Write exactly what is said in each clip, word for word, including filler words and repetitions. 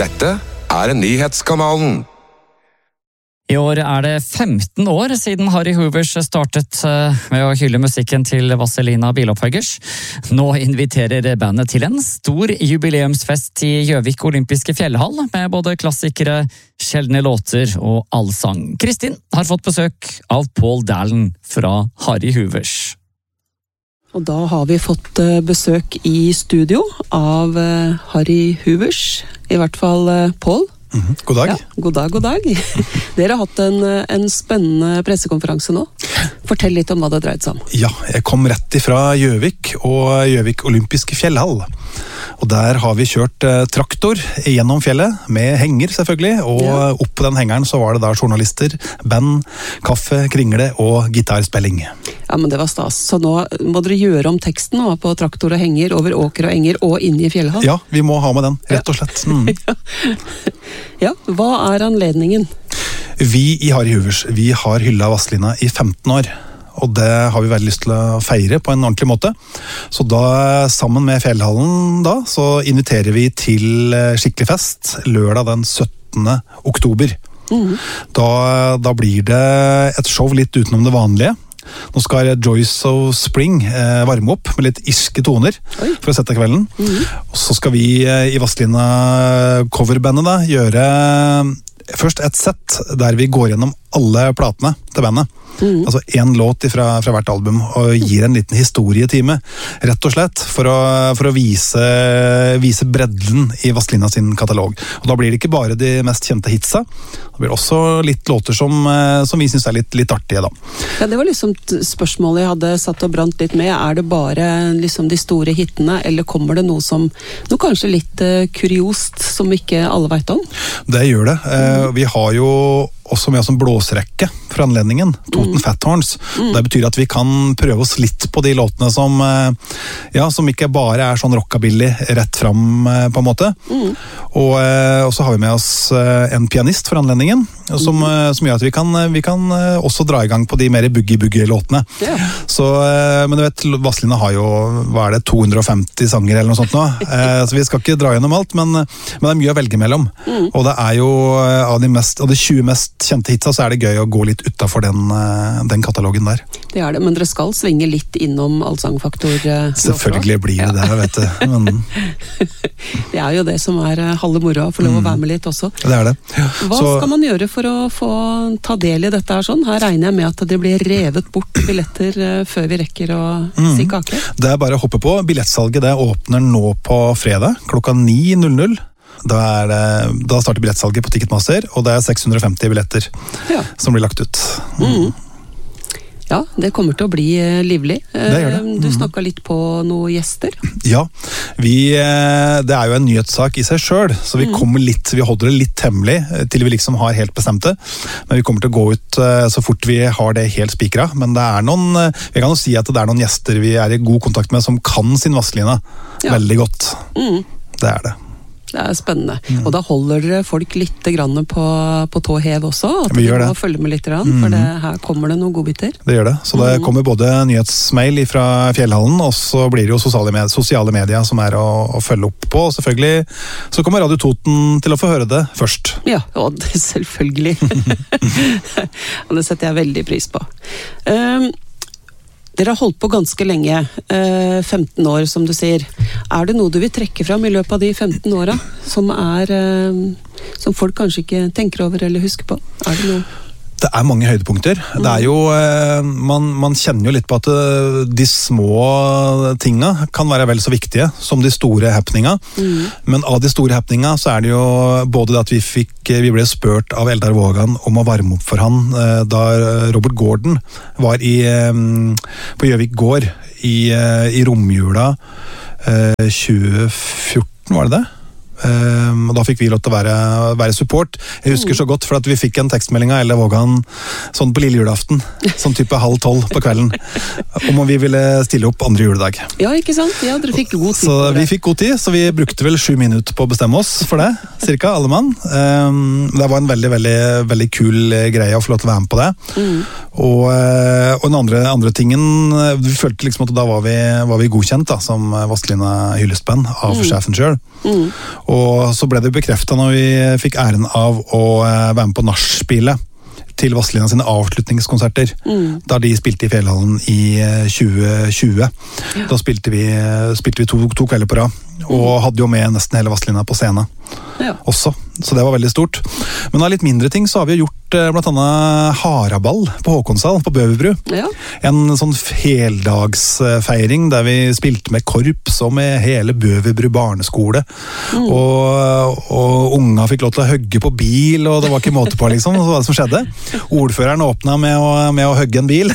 Dette er Nyhetskanalen. I år er det femten år siden Harry Hoovers startet med å hylle musikken til Vazelina Bilopphuggers. Nå inviterer bandet til en stor jubileumsfest i Gjøvik Olympiske Fjellhall, med både klassikere, sjeldne låter og allsang. Kristin har fått besøk av Paul Dallon fra Harry Hoovers. Og da har vi fått besøk i studio av Harry Hoovers, i hvert fall Paul. Mm-hmm. God dag. Ja, god dag, god dag. Dere har hatt en, en spennende pressekonferanse nå. Fortell litt om hva det dreide seg om. Ja, jeg kom rett ifra Gjøvik og Gjøvik Olympiske Fjellhall. Og der har vi kjørt eh, traktor gjennom fjellet, med henger selvfølgelig, og ja. Opp på den hengeren så var det da journalister, band, kaffe, kringle og gitarspilling. Ja, men det var stas. Så nå må dere gjøre om teksten nå på traktor og henger, over åker og enger og inn i fjellhall? Ja, vi må ha med den, rett og slett. Mm. Ja, hva er anledningen? Vi i Harry Hoovers, vi har hyllet Vazelina i femten år. Og det har vi veldig lyst til å feire på en ordentlig måte. Så da, sammen med Fjellhallen, da, så inviterer vi til skikkelig fest lørdag den syttende oktober. Mm. Da, da blir det et show litt utenom det vanlige. Nå skal Joyce of Spring eh, varme opp med litt irske toner. Oi. For å sette kvelden. Mm. Og så skal vi eh, i Vazelina coverbandet da, gjøre først et sett der vi går gjennom alle platene til bandet. Mm. Altså en låt fra, fra hvert album, og gir en liten historietime, rett og slett, for å, for å vise, vise bredden i Vazelina sin katalog. Og da blir det ikke bare de mest kjente hitsa, det blir også litt låter som, som vi synes er litt, litt artige da. Ja, det var liksom spørsmålet jeg hadde satt og brant litt med. Er det bare liksom de store hitene, eller kommer det noe som, noe kanskje litt uh, kuriost, som ikke alle vet om? Det gjør det. Mm. Uh, vi har jo også med oss en blåserekke for anledningen, Toten mm. Fat Horns. Mm. Det betyr at vi kan prøve oss litt på de låtene som, ja, som ikke bare er sånn rockabilly rett fram på en måte. Mm. Og, og så har vi med oss en pianist for anledningen, som, mm. som gjør at vi kan, vi kan også dra i gang på de mer boogie-boogie-låtene. Yeah. Så, men du vet, Vazelina har jo, hva er det, to hundre og femti sanger eller noe sånt nå, så vi skal ikke dra gjennom alt, men, men det er mye å velge mellom. Mm. Og det er jo av de, mest, av de tjue mest kjente hitsa, så er det gøy å gå litt utenfor den, den katalogen der. Det er det, men dere skal svinge litt innom allsangfaktor. Selvfølgelig blir det ja. det, vet du. Men... det er jo det som er halve moroa, få lov å være med litt også. Det er det. Ja. Hva så... skal man gjøre for å få ta del i dette her sånn? Her regner jeg med at det blir revet bort billetter før vi rekker å mm. si kake. Det er bare å hoppe på. Billettsalget det åpner nå på fredag, klokka ni null null. Da, er det, da starter billettsalget på Ticketmaster, og det er seks hundre og femti billetter ja. som blir lagt ut. Mm. Mm. Ja, det kommer til å bli livlig. Det gjør det. Mm. Du snakket litt på noen gjester. Ja, vi, det er jo en nyhetssak i seg selv, så vi, mm. kommer litt, vi holder det litt hemmelig til vi liksom har helt bestemt det. Men vi kommer til å gå ut så fort vi har det helt spikret. Men det er noen, vi kan jo si at det er noen gjester vi er i god kontakt med som kan sin Vazelina ja. veldig godt. Mm. Det er det. Det er spennende. Mm. Og da holder dere folk litt grann på, på tå hev også, at vi de må følge med litt grann, mm. for det, her kommer det noen godbiter. Det gjør det. Så det mm. kommer både nyhetsmail fra Fjellhallen, og så blir det jo sosiale medier, sosiale medier som er å, å følge opp på. Og selvfølgelig så kommer Radio Toten til å få høre det først. Ja, og det, selvfølgelig. Og det setter jeg veldig pris på. Um, Dere har holdt på ganske lenge, femten år som du sier. Er det noe du vil trekke fram i løpet av de femten åra, som, er, som folk kanskje ikke tenker over eller husker på? Er det noe? Det er mange høydepunkter. Mm. Det er jo, man, man kjenner jo litt på at de små tinga kan være vel så viktige som de store happeninga. Mm. Men av de store happeninga så er det jo både det at vi fikk, vi ble spurt av Eldar Vågan om å varme opp for han da Robert Gordon var i, på Gjøvik gård i, i romjula tjue fjorten, var det det? Um, og da fikk vi lov til å være, være support. Jeg husker så godt, for at vi fikk en tekstmelding av Elle Vågan sånn på lille julaften, sånn type halv tolv på kvelden, om vi ville stille opp andre juledag. Ja, ikke sant? Ja, dere fikk god tid så på det. Vi fikk god tid, så vi brukte vel sju minutter på å bestemme oss for det. cirka, alle mann. Det var en veldig, veldig, veldig kul greie å få lov til å være med på det. Mm. Og, og den andre, andre tingen, vi følte liksom at da var vi, var vi godkjent da, som Vazelina hyllestband av mm. sjefen selv. Mm. Og så ble det bekreftet når vi fikk æren av å være med på nachspielet til Vazelina sine avslutningskonserter, mm. da de spilte i Fjellhallen i tjue tjue. Ja. Da spilte vi, spilte vi to, to kvelder på rad, og mm. hadde jo med nesten hele Vazelina på scenen ja. Også. Så det var veldig stort. Men av litt mindre ting så har vi gjort blant annet Haraball på Håkonshall, på Bøverbru. Ja. En sånn heldagsfeiring der vi spilte med korps og med hele Bøverbru barneskole. Mm. Og, og unga fikk lov til å hugge på bil, og det var ikke måte på liksom, så var det som skjedde. Ordføreren åpna med å, med å hugge en bil.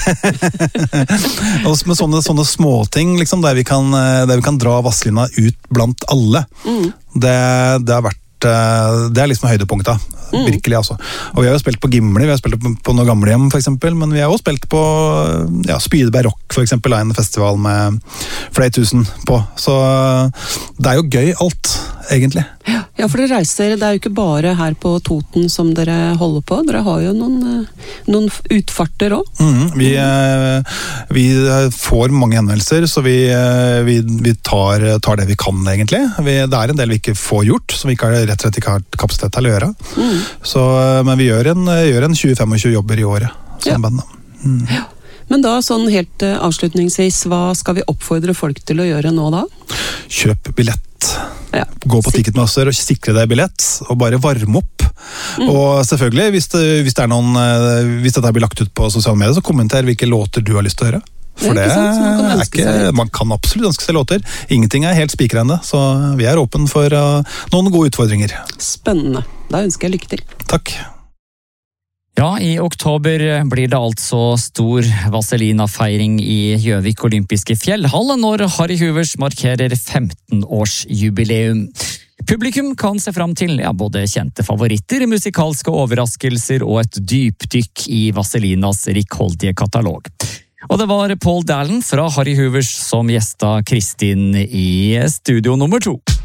Og med sånne, sånne småting liksom, der, vi kan, der vi kan dra Vazelina ut blant alle. Mm. Det, det har vært det er liksom høydepunktet, mm. virkelig altså. Og vi har jo spilt på Gimli, vi har spilt på, på noe gamlehjem for eksempel, men vi har også spilt på ja, Spydeberg Rock for eksempel, en festival med flere tusen på. Så det er jo gøy alt, egentlig. Ja, for dere reiser, det er jo ikke bare her på Toten som dere holder på, dere har jo noen, noen utfarter også. Mm, vi, vi får mange henvendelser, så vi, vi, vi tar, tar det vi kan egentlig. Vi, det er en del vi ikke får gjort, som vi ikke har, rett og slett ikke har kapasitet til å gjøre. Mm. Så, men vi gjør en, gjør en tjue til femogtjue jobber i året, som ja. Band. Mm. Ja. Men da, sånn helt avslutningsvis, hva skal vi oppfordre folk til å gjøre nå da? Kjøp billett. Ja. Gå på Ticketmaster og sikre deg billett, og bare varme opp. Mm. Og selvfølgelig, hvis, det, hvis, det er noen, hvis dette blir lagt ut på sosiale medier, så kommenter hvilke låter du har lyst til å høre. For det, det er man, kan er ikke, man kan absolutt ønske seg låter. Ingenting er helt spikrende, så vi er åpne for uh, noen gode utfordringer. Spennende. Da ønsker jeg lykke til. Takk. Ja, i oktober blir det altså stor Vazelina-feiring i Gjøvik olympiske fjellhall når Harry Hoovers markerer femten-årsjubileum. Publikum kan se fram til ja, både kjente favoritter, musikalske overraskelser og et dypdykk i Vazelinas rikholdige katalog. Og det var Paul Dallen fra Harry Hoovers som gjesta Kristin i studio nummer to.